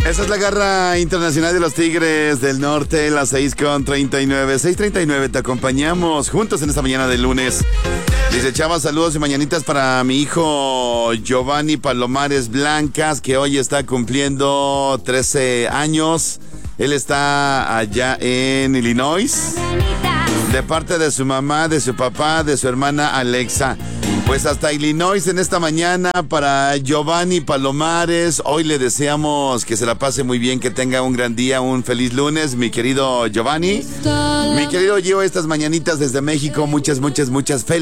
Esa es la garra internacional de los Tigres del Norte, las 6:39. 6:39, te acompañamos juntos en esta mañana de lunes. Dice Chava, saludos y mañanitas para mi hijo Giovanni Palomares Blancas, que hoy está cumpliendo 13 años. Él está allá en Illinois, de parte de su mamá, de su papá, de su hermana Alexa. Pues hasta Illinois en esta mañana para Giovanni Palomares. Hoy le deseamos que se la pase muy bien, que tenga un gran día, un feliz lunes, mi querido Giovanni. Mi querido Gio, estas mañanitas desde México, muchas felicidades.